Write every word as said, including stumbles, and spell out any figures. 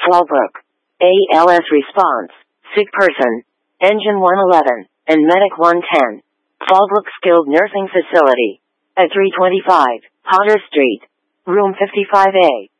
Fallbrook. A L S response. Sick person. Engine one eleven. And Medic one ten. Fallbrook Skilled Nursing Facility. At three twenty-five, Potter Street. Room fifty-five A.